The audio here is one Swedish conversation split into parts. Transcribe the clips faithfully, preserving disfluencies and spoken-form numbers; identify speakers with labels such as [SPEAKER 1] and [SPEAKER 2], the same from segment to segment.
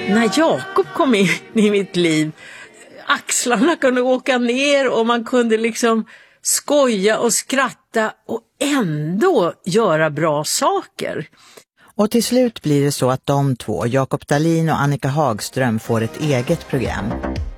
[SPEAKER 1] När Jakob kom in i mitt liv, axlarna kunde åka ner och man kunde liksom skoja och skratta och ändå göra bra saker.
[SPEAKER 2] Och till slut blir det så att de två, Jakob Dahlin och Annika Hagström, får ett eget program.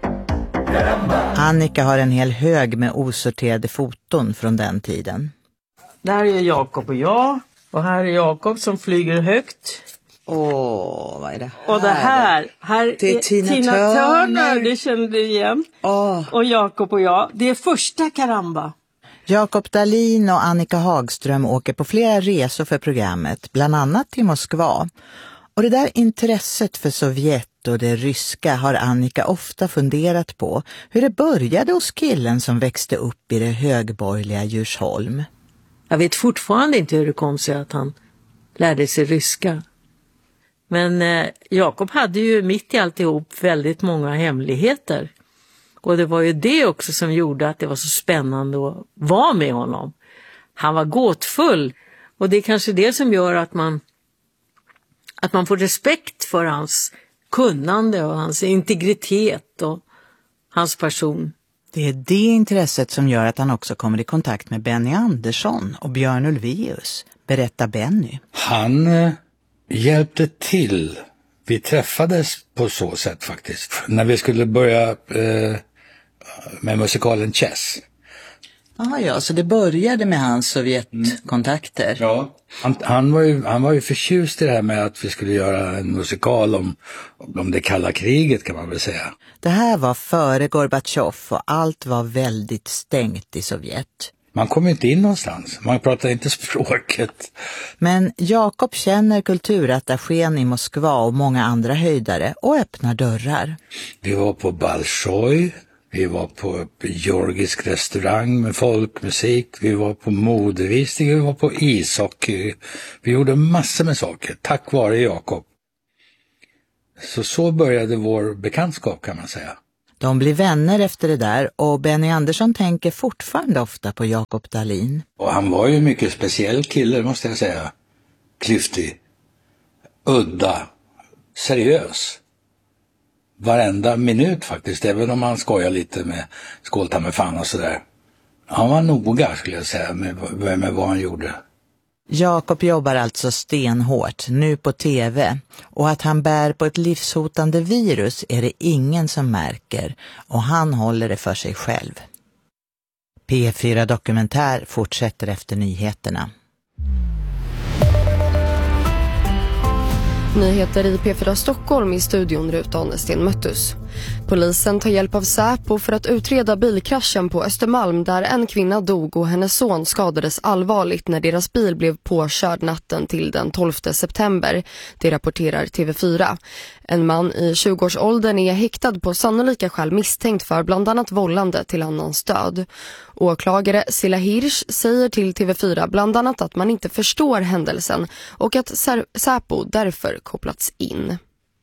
[SPEAKER 2] Annika har en hel hög med osorterade foton från den tiden.
[SPEAKER 1] Där är Jakob och jag, och här är Jakob som flyger högt.
[SPEAKER 2] Åh, vad är det här?
[SPEAKER 1] Och det här, här
[SPEAKER 2] det är,
[SPEAKER 1] är
[SPEAKER 2] Tina,
[SPEAKER 1] Tina
[SPEAKER 2] Turner.
[SPEAKER 1] Turner, det kände du igen.
[SPEAKER 2] Åh.
[SPEAKER 1] Och Jakob och jag, det är första Karamba.
[SPEAKER 2] Jakob Dahlin och Annika Hagström åker på flera resor för programmet, bland annat till Moskva. Och det där intresset för Sovjet och det ryska har Annika ofta funderat på, hur det började hos killen som växte upp i det högborgerliga Djursholm.
[SPEAKER 1] Jag vet fortfarande inte hur det kom sig att han lärde sig ryska. Men eh, Jakob hade ju mitt i alltihop väldigt många hemligheter. Och det var ju det också som gjorde att det var så spännande att vara med honom. Han var gåtfull. Och det är kanske det som gör att man, att man får respekt för hans kunnande och hans integritet och hans person.
[SPEAKER 2] Det är det intresset som gör att han också kommer i kontakt med Benny Andersson och Björn Ulvaeus. Berätta Benny.
[SPEAKER 3] Han eh, hjälpte till. Vi träffades på så sätt faktiskt. När vi skulle börja eh, med musikalen Chess.
[SPEAKER 2] Ah, ja, så det började med hans Sovjetkontakter.
[SPEAKER 3] Mm. Ja. Han, han, var ju, han var ju förtjust i det här med att vi skulle göra en musikal om, om det kalla kriget, kan man väl säga.
[SPEAKER 2] Det här var före Gorbatjov och allt var väldigt stängt i Sovjet.
[SPEAKER 3] Man kom inte in någonstans. Man pratade inte språket.
[SPEAKER 2] Men Jakob känner kulturattachén i Moskva och många andra höjdare och öppnar dörrar.
[SPEAKER 3] Vi var på Bolshoi. Vi var på georgisk restaurang med folkmusik. Vi var på modevisning. Vi var på ishockey. Vi gjorde massor med saker. Tack vare Jakob. Så så började vår bekantskap, kan man säga.
[SPEAKER 2] De blir vänner efter det där och Benny Andersson tänker fortfarande ofta på Jakob Dahlin.
[SPEAKER 3] Och han var ju en mycket speciell kille, måste jag säga. Klyftig. Udda. Seriös. Varenda minut faktiskt, även om han skojar lite med skålta med fan och sådär. Han var noga, skulle jag säga, med, med vad han gjorde.
[SPEAKER 2] Jakob jobbar alltså stenhårt, nu på tv. Och att han bär på ett livshotande virus är det ingen som märker. Och han håller det för sig själv. P fyra Dokumentär fortsätter efter nyheterna.
[SPEAKER 4] Nyheter i P fyra Stockholm i studion Rutan Sten Möttus. Polisen tar hjälp av Säpo för att utreda bilkraschen på Östermalm där en kvinna dog och hennes son skadades allvarligt när deras bil blev påkörd natten till den tolfte september. Det rapporterar T V fyra. En man i tjugoårsåldern är häktad på sannolika skäl misstänkt för bland annat vållande till annans död. Åklagare Silla Hirsch säger till T V fyra bland annat att man inte förstår händelsen och att Säpo därför kopplats in.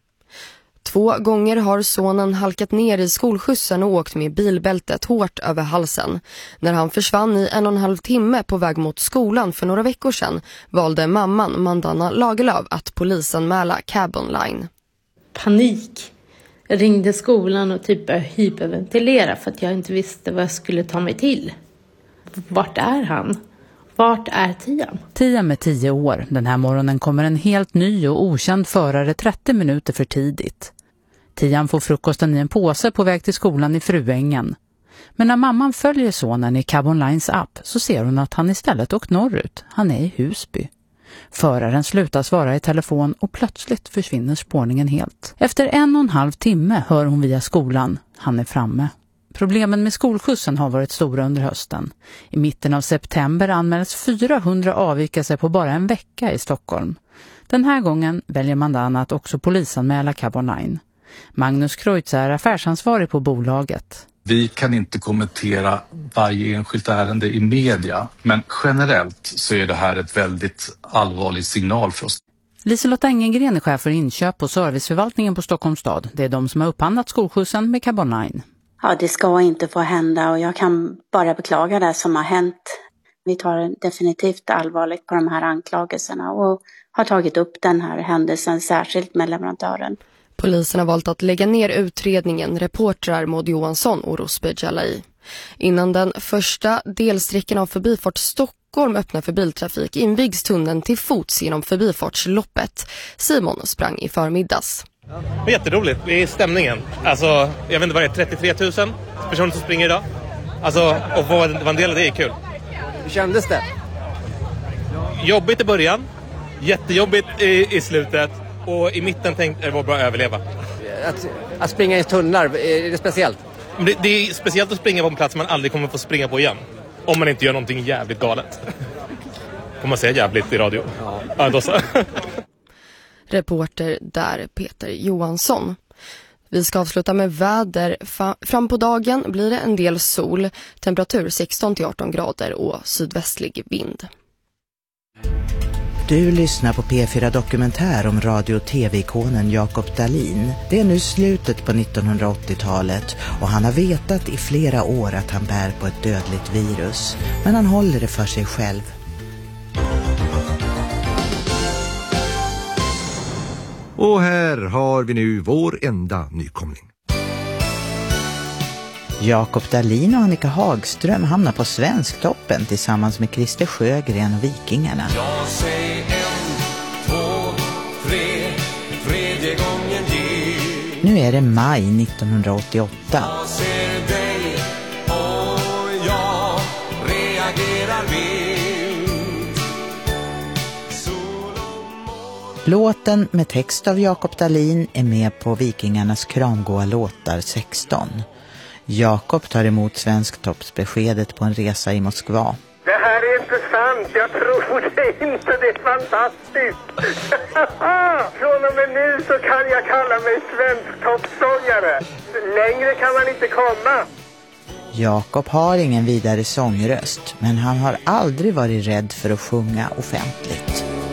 [SPEAKER 4] Två gånger har sonen halkat ner i skolskjutsen och åkt med bilbältet hårt över halsen. När han försvann i en och en halv timme på väg mot skolan för några veckor sedan valde mamman Mandana Lagerlöf att polisanmäla Cab Online.
[SPEAKER 5] Panik. Jag ringde skolan och typ började hyperventilera för att jag inte visste vad jag skulle ta mig till. Vart är han? Vart är Tian?
[SPEAKER 6] Tian är tio år. Den här morgonen kommer en helt ny och okänd förare trettio minuter för tidigt. Tian får frukosten i en påse på väg till skolan i Fruängen. Men när mamman följer sonen i Cab Onlines app så ser hon att han istället åkt norrut. Han är i Husby. Föraren slutar svara i telefon och plötsligt försvinner spårningen helt. Efter en och en halv timme hör hon via skolan. Han är framme. Problemen med skolskjutsen har varit stora under hösten. I mitten av september anmäls fyrahundra avvikelser på bara en vecka i Stockholm. Den här gången väljer Mandana att också polisanmäla Cab Online. Magnus Kreutz är affärsansvarig på bolaget.
[SPEAKER 7] Vi kan inte kommentera varje enskilt ärende i media, men generellt så är det här ett väldigt allvarlig signal för oss.
[SPEAKER 6] Liselotte Engengren är chef för inköp och serviceförvaltningen på Stockholms stad. Det är de som har upphandlat skolskjutsen med Cab Online.
[SPEAKER 8] Ja, det ska inte få hända och jag kan bara beklaga det som har hänt. Vi tar definitivt allvarligt på de här anklagelserna och har tagit upp den här händelsen särskilt med leverantören.
[SPEAKER 4] Polisen har valt att lägga ner utredningen, reportrar Maud Johansson och Rosby Jalai. Innan den första delsträckan av Förbifart Stockholm öppnar för biltrafik invigs tunneln till fots genom Förbifartsloppet. Simon sprang i förmiddags.
[SPEAKER 9] Det är jätteroligt, det är stämningen. Alltså, jag vet inte vad det är, trettiotre tusen personer som springer idag. Alltså, och vara en del av det är kul.
[SPEAKER 10] Hur kändes det?
[SPEAKER 9] Jobbigt i början, jättejobbigt i, i slutet och i mitten tänkte jag det var bra att överleva.
[SPEAKER 10] Att, att springa i tunnlar, är det speciellt?
[SPEAKER 9] Det, det är speciellt att springa på en plats man aldrig kommer få springa på igen. Om man inte gör någonting jävligt galet. Får man säga jävligt i radio? Ja. Ja, då så.
[SPEAKER 4] Reporter där Peter Johansson. Vi ska avsluta med väder. Fram på dagen blir det en del sol, temperatur sexton till arton grader och sydvästlig vind.
[SPEAKER 2] Du lyssnar på P fyra Dokumentär om radio- och tv-ikonen Jakob Dahlin. Det är nu slutet på nittonhundraåttiotalet och han har vetat i flera år att han bär på ett dödligt virus. Men han håller det för sig själv.
[SPEAKER 11] Och här har vi nu vår enda nykomling.
[SPEAKER 2] Jakob Dahlin och Annika Hagström hamnar på Svensktoppen tillsammans med Christer Sjögren och Vikingarna.
[SPEAKER 12] Jag säger en, två, tre, tredje gången ge.
[SPEAKER 2] Nu är det maj nittonhundraåttioåtta.
[SPEAKER 12] Jag ser dig och jag reagerar vilt.
[SPEAKER 2] Låten med text av Jakob Dahlin är med på Vikingarnas kramgoa låtar sexton. Jakob tar emot Svensktoppsbeskedet på en resa i Moskva.
[SPEAKER 13] Det här är inte sant, jag tror det inte, det är fantastiskt. Från och med nu så kan jag kalla mig Svensktoppsångare. Längre kan man inte komma.
[SPEAKER 2] Jakob har ingen vidare sångröst, men han har aldrig varit rädd för att sjunga offentligt.